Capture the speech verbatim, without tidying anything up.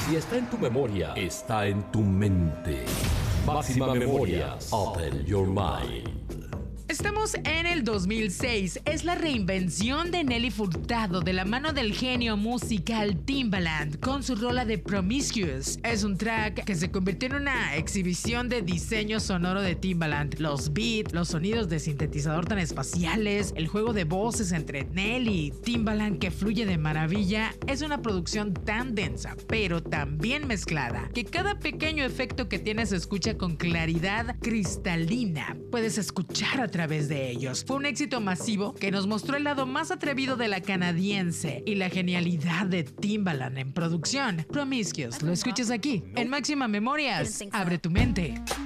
Si está en tu memoria, está en tu mente. Máxima Memorias. Open your mind. Estamos en el dos mil seis. Es la reinvención de Nelly Furtado de la mano del genio musical Timbaland con su rola de Promiscuous. Es un track que se convirtió en una exhibición de diseño sonoro de Timbaland. Los beats, los sonidos de sintetizador tan espaciales, el juego de voces entre Nelly y Timbaland que fluye de maravilla. Es una producción tan densa, pero tan bien mezclada, que cada pequeño efecto que tiene se escucha con claridad cristalina. Puedes escuchar a través de ellos. Fue un éxito masivo que nos mostró el lado más atrevido de la canadiense y la genialidad de Timbaland en producción. Promiscuous, lo escuchas aquí, en Máxima Memorias. Abre tu mente.